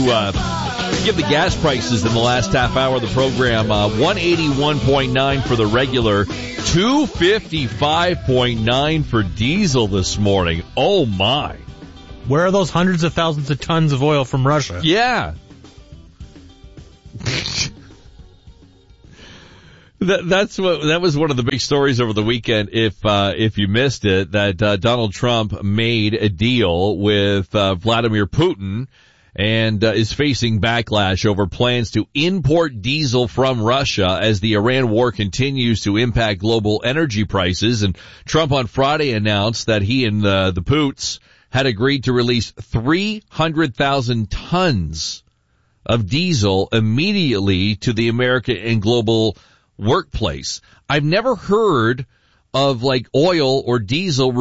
Give the gas prices in the last half hour of the program. 181.9 for the regular, 255.9 for diesel this morning. Oh my. Where are those hundreds of thousands of tons of oil from Russia? Yeah. That was one of the big stories over the weekend. If you missed it, that Donald Trump made a deal with Vladimir Putin and is facing backlash over plans to import diesel from Russia as the Iran war continues to impact global energy prices. And Trump on Friday announced that he and the Poots had agreed to release 300,000 tons of diesel immediately to the American and global workplace. I've never heard of like oil or diesel